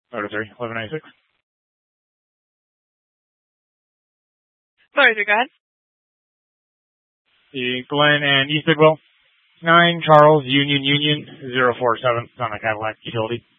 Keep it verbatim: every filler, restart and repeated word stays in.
Motor three, eleven ninety-six. Motor three, go ahead. The Glen and East Bidwell. nine Charles Union Union, zero four seven, on a Cadillac Utility.